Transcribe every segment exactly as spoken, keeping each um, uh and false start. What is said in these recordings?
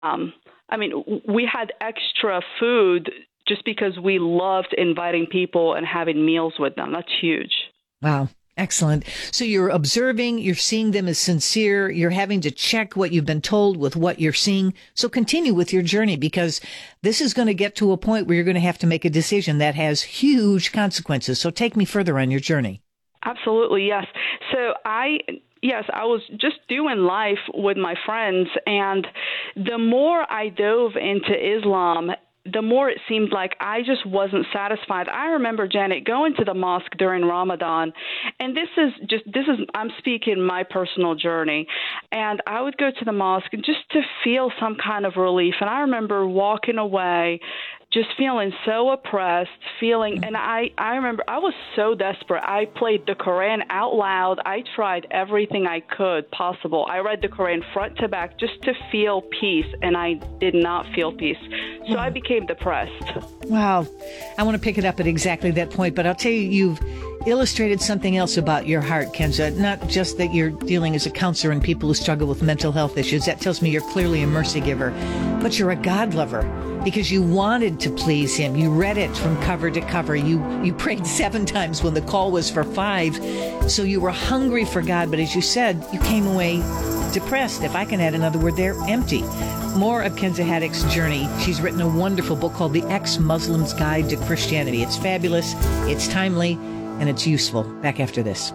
Um, I mean, we had extra food just because we loved inviting people and having meals with them. That's huge. Wow. Excellent. So you're observing, you're seeing them as sincere, you're having to check what you've been told with what you're seeing. So continue with your journey, because this is going to get to a point where you're going to have to make a decision that has huge consequences. So take me further on your journey. Absolutely, yes. So I... Yes, I was just doing life with my friends, and the more I dove into Islam, the more it seemed like I just wasn't satisfied. I remember, Janet, going to the mosque during Ramadan, and this is just, this is, I'm speaking my personal journey, and I would go to the mosque just to feel some kind of relief, and I remember walking away just feeling so oppressed, feeling, and I, I remember I was so desperate. I played the Quran out loud. I tried everything I could possible. I read the Quran front to back just to feel peace, and I did not feel peace. So I became depressed. Wow. I want to pick it up at exactly that point, but I'll tell you, you've illustrated something else about your heart, Kenza. Not just that you're dealing as a counselor and people who struggle with mental health issues. That tells me you're clearly a mercy giver, but you're a God lover. Because you wanted to please him. You read it from cover to cover. You you prayed seven times when the call was for five. So you were hungry for God. But as you said, you came away depressed. If I can add another word there, empty. More of Kenza Haddock's journey. She's written a wonderful book called The Ex-Muslim's Guide to Christianity. It's fabulous, it's timely, and it's useful. Back after this.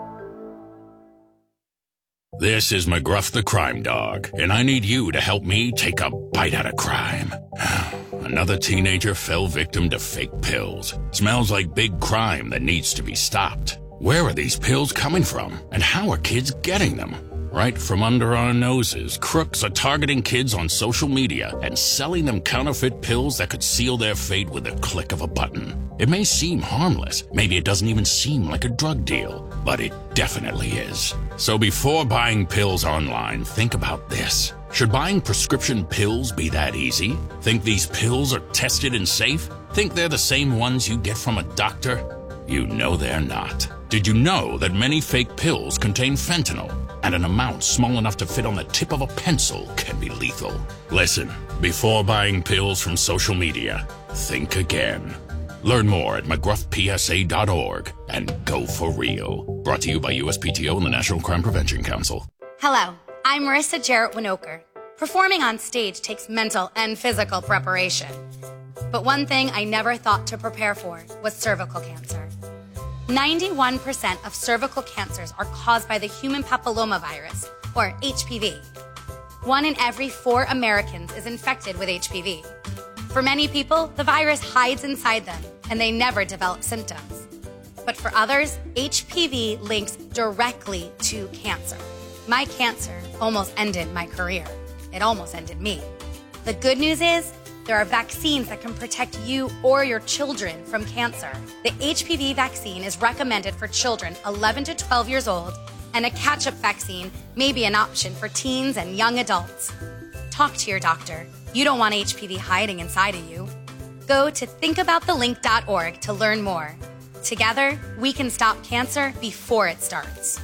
This is McGruff the Crime Dog, and I need you to help me take a bite out of crime. Another teenager fell victim to fake pills. Smells like big crime that needs to be stopped. Where are these pills coming from, and how are kids getting them? Right from under our noses, crooks are targeting kids on social media and selling them counterfeit pills that could seal their fate with a click of a button. It may seem harmless, maybe it doesn't even seem like a drug deal, but it definitely is. So before buying pills online, think about this. Should buying prescription pills be that easy? Think these pills are tested and safe? Think they're the same ones you get from a doctor? You know they're not. Did you know that many fake pills contain fentanyl? And an amount small enough to fit on the tip of a pencil can be lethal. Listen, before buying pills from social media, think again. Learn more at mcgruff p s a dot org and go for real. Brought to you by U S P T O and the National Crime Prevention Council. Hello, I'm Marissa Jarrett Winokur. Performing on stage takes mental and physical preparation. But one thing I never thought to prepare for was cervical cancer. ninety-one percent of cervical cancers are caused by the human papillomavirus, or H P V. One in every four Americans is infected with H P V. For many people, the virus hides inside them, and they never develop symptoms. But for others, H P V links directly to cancer. My cancer almost ended my career. It almost ended me. The good news is, there are vaccines that can protect you or your children from cancer. The H P V vaccine is recommended for children eleven to twelve years old, and a catch-up vaccine may be an option for teens and young adults. Talk to your doctor. You don't want H P V hiding inside of you. Go to think about the link dot org to learn more. Together, we can stop cancer before it starts.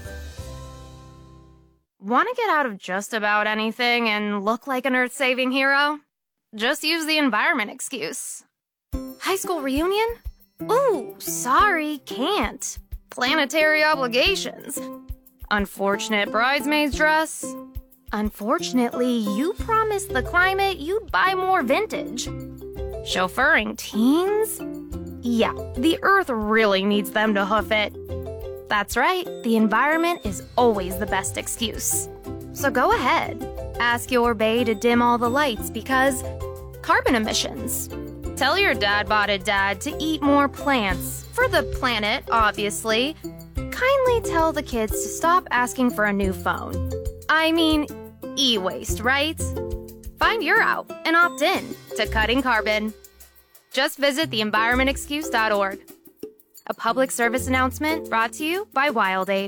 Want to get out of just about anything and look like an earth-saving hero? Just use the environment excuse. High school reunion? Ooh, sorry, can't. Planetary obligations. Unfortunate bridesmaid's dress. Unfortunately, you promised the climate you'd buy more vintage. Chauffeuring teens? Yeah, the earth really needs them to hoof it. That's right, the environment is always the best excuse. So go ahead. Ask your bae to dim all the lights because carbon emissions. Tell your dad-botted dad to eat more plants. For the planet, obviously. Kindly tell the kids to stop asking for a new phone. I mean, e-waste, right? Find your out and opt in to cutting carbon. Just visit the environment excuse dot org. A public service announcement brought to you by WildAid.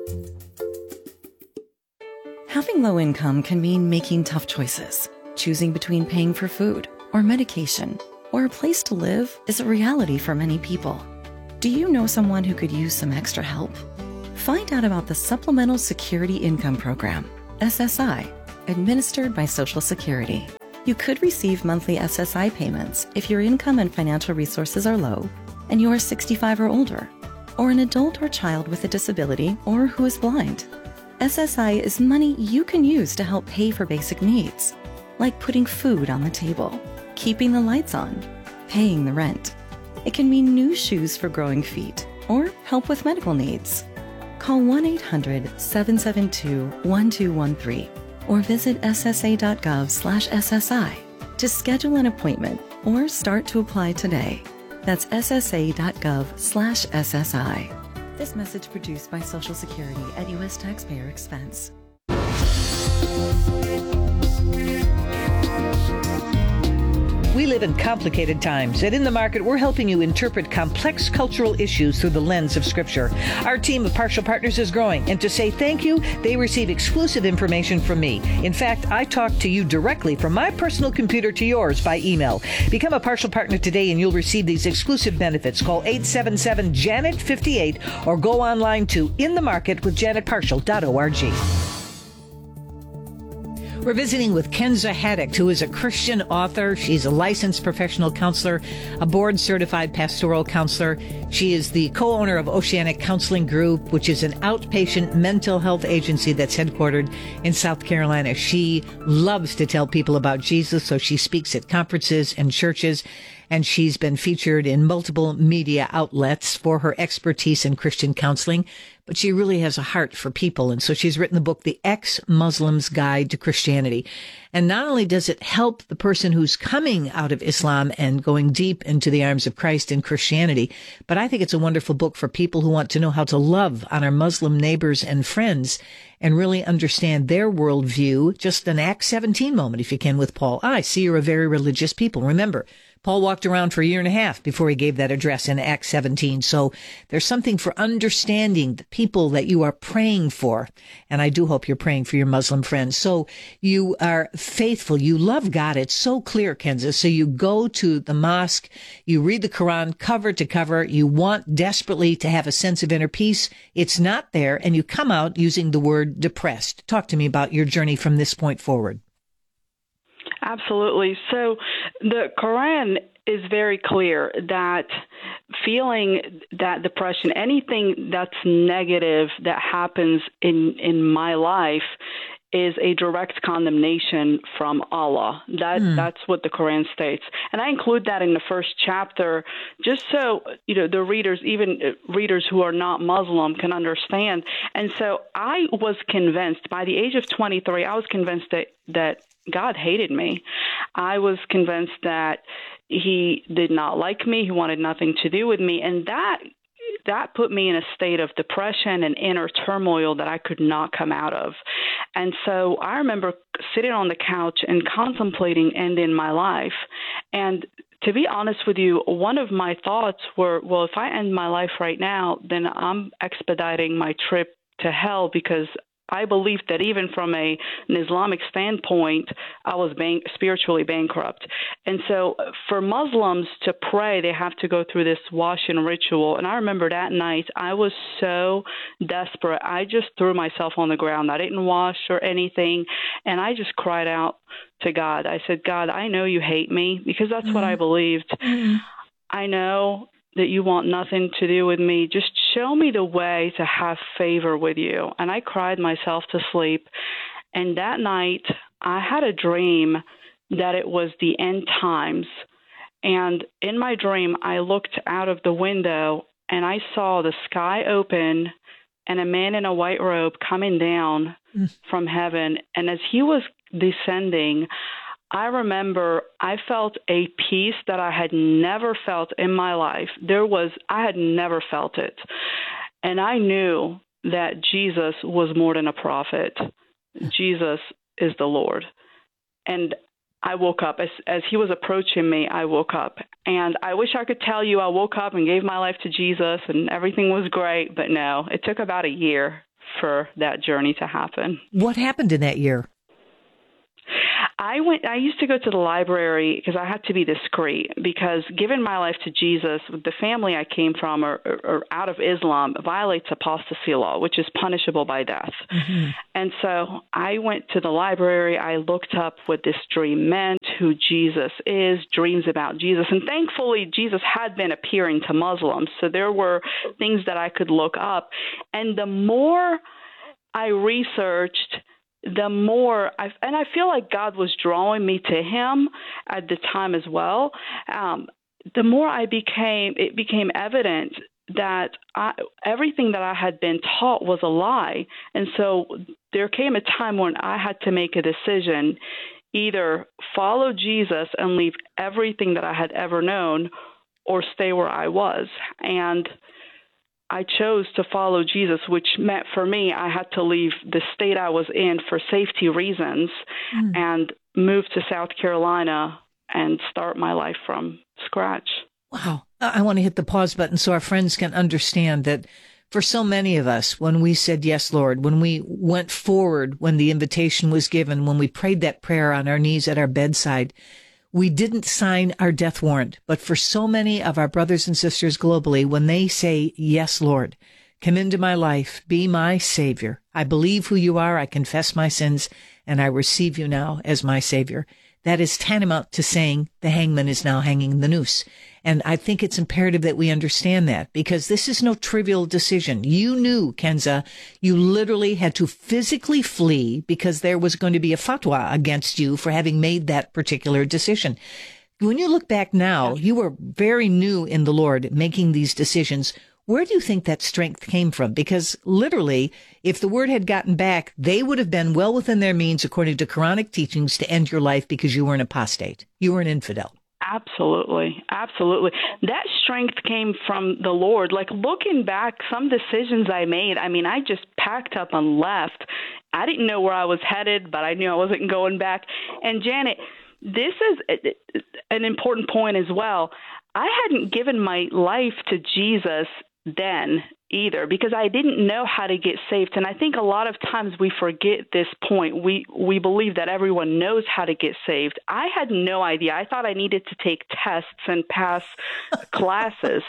Having low income can mean making tough choices. Choosing between paying for food or medication or a place to live is a reality for many people. Do you know someone who could use some extra help? Find out about the Supplemental Security Income Program, S S I, administered by Social Security. You could receive monthly S S I payments if your income and financial resources are low and you are sixty-five or older, or an adult or child with a disability or who is blind. S S I is money you can use to help pay for basic needs, like putting food on the table, keeping the lights on, paying the rent. It can mean new shoes for growing feet or help with medical needs. Call one eight hundred, seven seven two, one two one three or visit ssa.gov slash SSI to schedule an appointment or start to apply today. That's ssa.gov slash SSI. This message produced by Social Security at U S taxpayer expense. We live in complicated times, and in the market, we're helping you interpret complex cultural issues through the lens of Scripture. Our team of partial partners is growing, and to say thank you, they receive exclusive information from me. In fact, I talk to you directly from my personal computer to yours by email. Become a partial partner today, and you'll receive these exclusive benefits. Call eight seven seven, Janet fifty-eight or go online to in the market with janet partial dot org. We're visiting with Kenza Haddock, who is a Christian author. She's a licensed professional counselor, a board-certified pastoral counselor. She is the co-owner of Oceanic Counseling Group, which is an outpatient mental health agency that's headquartered in South Carolina. She loves to tell people about Jesus, so she speaks at conferences and churches, and she's been featured in multiple media outlets for her expertise in Christian counseling. But she really has a heart for people, and so she's written the book, The Ex-Muslim's Guide to Christianity. And not only does it help the person who's coming out of Islam and going deep into the arms of Christ in Christianity, but I think it's a wonderful book for people who want to know how to love on our Muslim neighbors and friends and really understand their worldview. Just an Acts seventeen moment, if you can, with Paul. I see you're a very religious people. Remember, Paul walked around for a year and a half before he gave that address in Acts seventeen. So there's something for understanding the people that you are praying for. And I do hope you're praying for your Muslim friends. So you are faithful. You love God. It's so clear, Kenza. So you go to the mosque, you read the Quran cover to cover. You want desperately to have a sense of inner peace. It's not there. And you come out using the word depressed. Talk to me about your journey from this point forward. Absolutely. So the Quran is very clear that feeling that depression, anything that's negative that happens in, in my life is a direct condemnation from Allah. That mm. That's what the Quran states. And I include that in the first chapter just so, you know, the readers, even readers who are not Muslim, can understand. And so I was convinced, by the age of twenty-three, I was convinced that, that God hated me. I was convinced that he did not like me. He wanted nothing to do with me. And that that put me in a state of depression and inner turmoil that I could not come out of. And so I remember sitting on the couch and contemplating ending my life. And to be honest with you, one of my thoughts were, well, if I end my life right now, then I'm expediting my trip to hell, because I believed that even from a, an Islamic standpoint, I was bank, spiritually bankrupt. And so for Muslims to pray, they have to go through this washing ritual. And I remember that night, I was so desperate. I just threw myself on the ground. I didn't wash or anything. And I just cried out to God. I said, God, I know you hate me, because that's mm-hmm. what I believed. Mm-hmm. I know that you want nothing to do with me. Just show me the way to have favor with you. And I cried myself to sleep. And that night, I had a dream that it was the end times. And in my dream, I looked out of the window and I saw the sky open and a man in a white robe coming down mm. from heaven. And as he was descending, I remember I felt a peace that I had never felt in my life. There was, I had never felt it. And I knew that Jesus was more than a prophet. Jesus is the Lord. And I woke up. As, as he was approaching me, I woke up. And I wish I could tell you I woke up and gave my life to Jesus and everything was great. But no, it took about a year for that journey to happen. What happened in that year? I went. I used to go to the library because I had to be discreet. Because giving my life to Jesus, the family I came from, or, or, or out of Islam, violates apostasy law, which is punishable by death. Mm-hmm. And so I went to the library. I looked up what this dream meant, who Jesus is, dreams about Jesus, and thankfully Jesus had been appearing to Muslims, so there were things that I could look up. And the more I researched, the more I, and I feel like God was drawing me to him at the time as well. Um, the more I became, it became evident that I, everything that I had been taught was a lie. And so there came a time when I had to make a decision, either follow Jesus and leave everything that I had ever known, or stay where I was. And I chose to follow Jesus, which meant for me I had to leave the state I was in for safety reasons mm. and move to South Carolina and start my life from scratch. Wow. I want to hit the pause button so our friends can understand that for so many of us, when we said, yes, Lord, when we went forward, when the invitation was given, when we prayed that prayer on our knees at our bedside, we didn't sign our death warrant. But for so many of our brothers and sisters globally, when they say, yes, Lord, come into my life, be my Savior. I believe who you are. I confess my sins, and I receive you now as my Savior. That is tantamount to saying the hangman is now hanging the noose. And I think it's imperative that we understand that, because this is no trivial decision. You knew, Kenza, you literally had to physically flee because there was going to be a fatwa against you for having made that particular decision. When you look back now, you were very new in the Lord making these decisions. Where do you think that strength came from? Because literally, if the word had gotten back, they would have been well within their means, according to Quranic teachings, to end your life because you were an apostate. You were an infidel. Absolutely. Absolutely. That strength came from the Lord. Like, looking back, some decisions I made, I mean, I just packed up and left. I didn't know where I was headed, but I knew I wasn't going back. And Janet, this is an important point as well. I hadn't given my life to Jesus then either, because I didn't know how to get saved. And I think a lot of times we forget this point. We we believe that everyone knows how to get saved. I had no idea. I thought I needed to take tests and pass classes.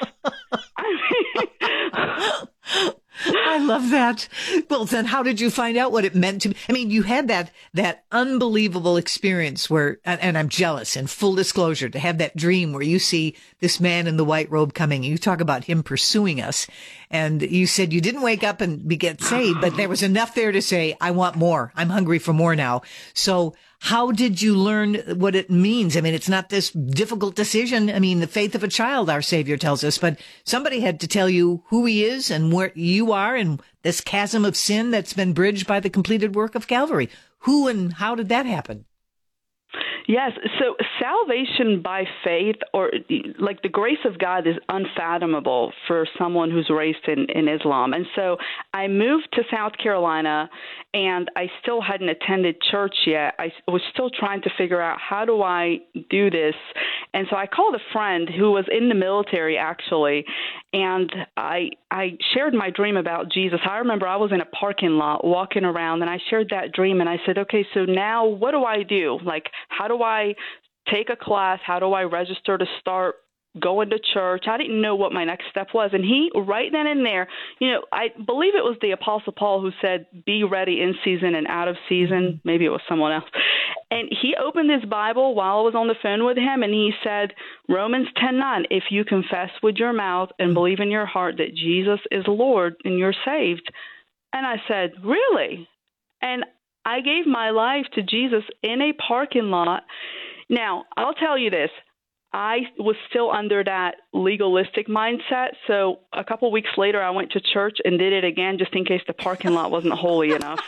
I mean, I love that. Well, then how did you find out what it meant to, I mean, you had that, that unbelievable experience where, and, and I'm jealous, in full disclosure, to have that dream where you see this man in the white robe coming, and you talk about him pursuing us. And you said you didn't wake up and be get saved, but there was enough there to say, I want more. I'm hungry for more now. So how did you learn what it means? I mean, it's not this difficult decision. I mean, the faith of a child, our Savior tells us, but somebody had to tell you who he is and where you are and this chasm of sin that's been bridged by the completed work of Calvary. Who and how did that happen? Yes. So salvation by faith, or like the grace of God, is unfathomable for someone who's raised in, in Islam. And so I moved to South Carolina, and I still hadn't attended church yet. I was still trying to figure out, how do I do this? And so I called a friend who was in the military, actually, and I I shared my dream about Jesus. I remember I was in a parking lot walking around, and I shared that dream, and I said, okay, so now what do I do? Like, how do I take a class? How do I register to start going to church? I didn't know what my next step was. And he, right then and there, you know, I believe it was the Apostle Paul who said, be ready in season and out of season. Maybe it was someone else. And he opened his Bible while I was on the phone with him, and he said, Romans ten nine, if you confess with your mouth and believe in your heart that Jesus is Lord, and you're saved. And I said, really? And I gave my life to Jesus in a parking lot. Now, I'll tell you this. I was still under that legalistic mindset. So a couple of weeks later, I went to church and did it again, just in case the parking lot wasn't holy enough.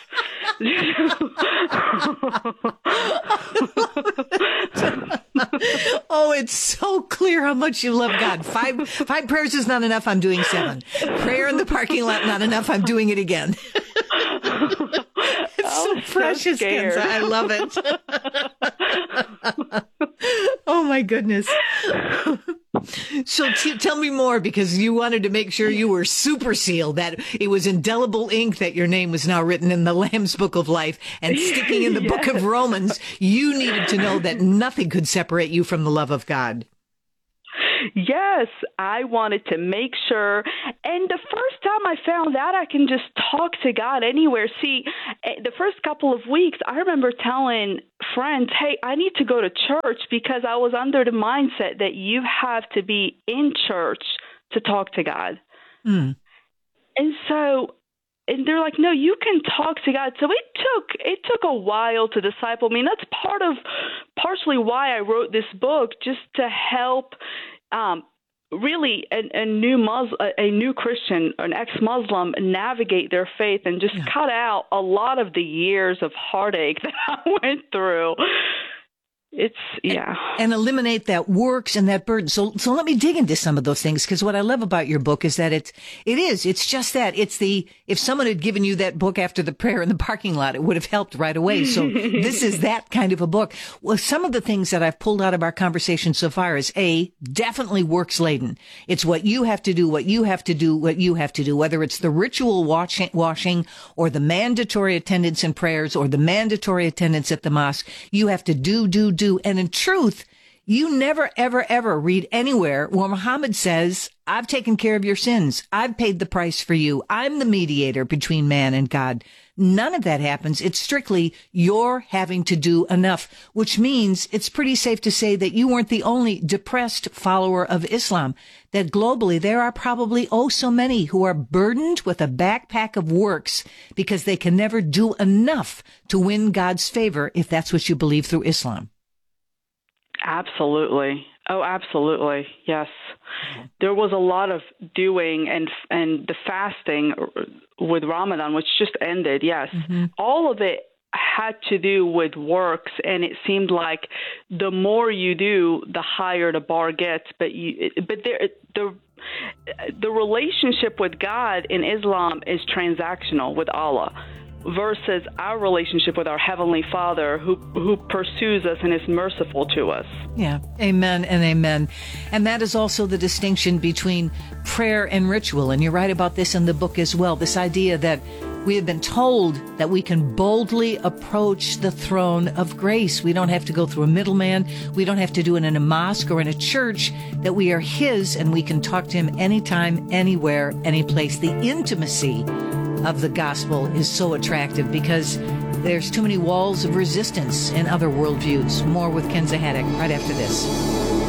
Oh, it's so clear how much you love God. Five, five prayers is not enough. I'm doing seven. Prayer in the parking lot, not enough. I'm doing it again. It's so precious, so Kenza. I love it. Oh, my goodness. So t- tell me more, because you wanted to make sure you were super sealed, that it was indelible ink, that your name was now written in the Lamb's Book of Life and sticking in the yes. book of Romans. You needed to know that nothing could separate you from the love of God. Yes, I wanted to make sure. And the first time I found out I can just talk to God anywhere. See, the first couple of weeks, I remember telling friends, hey, I need to go to church, because I was under the mindset that you have to be in church to talk to God. Mm. And so, and they're like, no, you can talk to God. So it took it took a while to disciple me. And that's part of, partially why I wrote this book, just to help Um, really a, a new Mus- a new Christian, an ex-Muslim, navigate their faith and just yeah. cut out a lot of the years of heartache that I went through. It's, yeah. And, and eliminate that works and that burden. So, so let me dig into some of those things, because what I love about your book is that it's, it is, it's just that. It's the, if someone had given you that book after the prayer in the parking lot, it would have helped right away. So this is that kind of a book. Well, some of the things that I've pulled out of our conversation so far is A, definitely works laden. It's what you have to do, what you have to do, what you have to do, whether it's the ritual washing, washing or the mandatory attendance in prayers or the mandatory attendance at the mosque. You have to do, do, do. And in truth, you never, ever, ever read anywhere where Muhammad says, I've taken care of your sins. I've paid the price for you. I'm the mediator between man and God. None of that happens. It's strictly you're having to do enough, which means it's pretty safe to say that you weren't the only depressed follower of Islam, that globally there are probably oh so many who are burdened with a backpack of works because they can never do enough to win God's favor, if that's what you believe through Islam. Absolutely. Oh, absolutely. Yes. There was a lot of doing and and the fasting with Ramadan, which just ended. Yes. Mm-hmm. All of it had to do with works, and it seemed like the more you do, the higher the bar gets. But you, but there, the the relationship with God in Islam is transactional with Allah, versus our relationship with our Heavenly Father, who who pursues us and is merciful to us. Yeah, amen and amen. And that is also the distinction between prayer and ritual. And you're right about this in the book as well, this idea that we have been told that we can boldly approach the throne of grace. We don't have to go through a middleman. We don't have to do it in a mosque or in a church, that we are His and we can talk to Him anytime, anywhere, any place. The intimacy of the gospel is so attractive because there's too many walls of resistance in other worldviews. More with Kenza Haddock right after this.